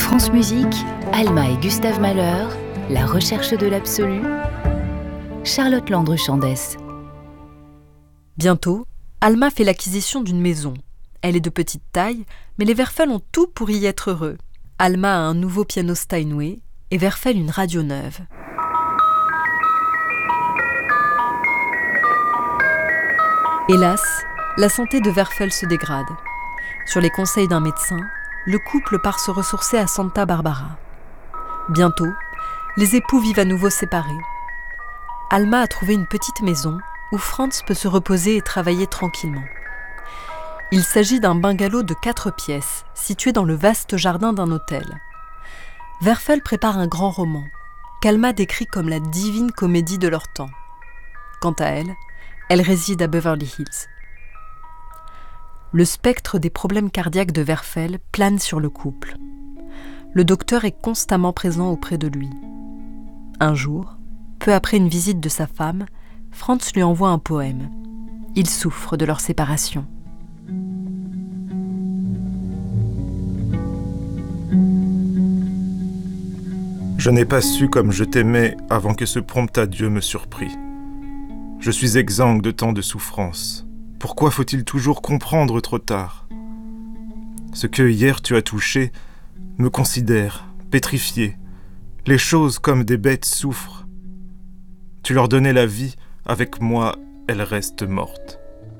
France Musique, Alma et Gustave Mahler, la recherche de l'absolu. Charlotte Landru-Chandès. Bientôt, Alma fait l'acquisition d'une maison. Elle est de petite taille, mais les Werfel ont tout pour y être heureux. Alma a un nouveau piano Steinway et Werfel une radio neuve. Hélas, la santé de Werfel se dégrade. Sur les conseils d'un médecin, le couple part se ressourcer à Santa Barbara. Bientôt, les époux vivent à nouveau séparés. Alma a trouvé une petite maison où Franz peut se reposer et travailler tranquillement. Il s'agit d'un bungalow de 4 pièces, situé dans le vaste jardin d'un hôtel. Werfel prépare un grand roman, qu'Alma décrit comme la divine comédie de leur temps. Quant à elle, elle réside à Beverly Hills. Le spectre des problèmes cardiaques de Werfel plane sur le couple. Le docteur est constamment présent auprès de lui. Un jour, peu après une visite de sa femme, Franz lui envoie un poème. Il souffre de leur séparation. Je n'ai pas su comme je t'aimais avant que ce prompt adieu me surprît. Je suis exsangue de tant de souffrances. Pourquoi faut-il toujours comprendre trop tard ? Ce que hier tu as touché me considère, pétrifié. Les choses comme des bêtes souffrent. Tu leur donnais la vie, avec moi, elles restent mortes.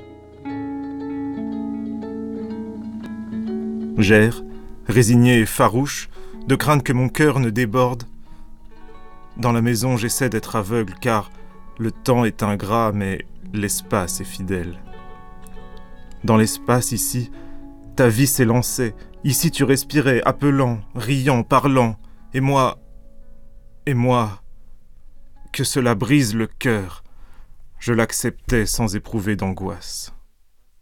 J'erre, résigné et farouche, de crainte que mon cœur ne déborde. Dans la maison, j'essaie d'être aveugle, car le temps est ingrat, mais l'espace est fidèle. Dans l'espace, ici, ta vie s'élançait. Ici, tu respirais, appelant, riant, parlant. Et moi, que cela brise le cœur, je l'acceptais sans éprouver d'angoisse.